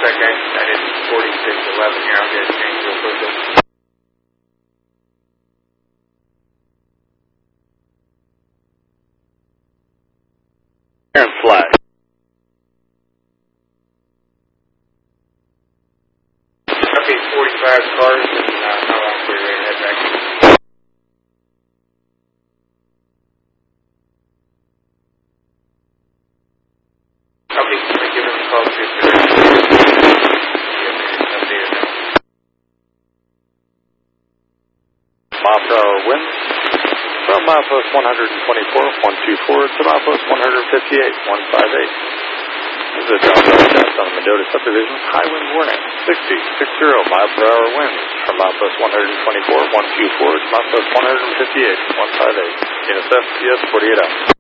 contact 4611 here. I'll get it changed real quickly. And flag. Okay, 45 cars, and how long for you ready to head back? Okay, let me give him a call to see if they're updated now. Mapra winds from milepost 124, 124 to milepost 158, 158. This is a drop broadcast on the Mendota Subdivision. High wind warning, 60 mile per hour winds from milepost 124, 124 to milepost 158, 158. NSF, PS 48 out.